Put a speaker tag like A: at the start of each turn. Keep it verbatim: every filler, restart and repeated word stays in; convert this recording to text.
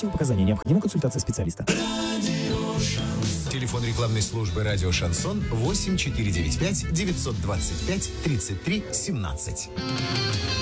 A: противопоказания. Необходима консультация специалиста.
B: Телефон рекламной службы «Радио Шансон» восемь четыре девять пять девятьсот двадцать пять тридцать три семнадцать.